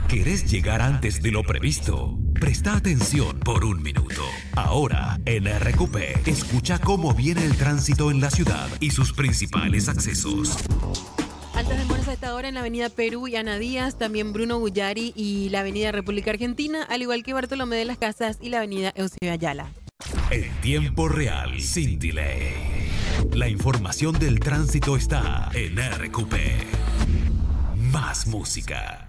¿Querés llegar antes de lo previsto? Presta atención por un minuto. Ahora, en RQP, escucha cómo viene el tránsito en la ciudad y sus principales accesos. Altas demoras a esta hora en la avenida Perú y Ana Díaz, también Bruno Guyari y la avenida República Argentina, al igual que Bartolomé de las Casas y la avenida Eusebio Ayala. En tiempo real, sin delay. La información del tránsito está en RQP. Más música.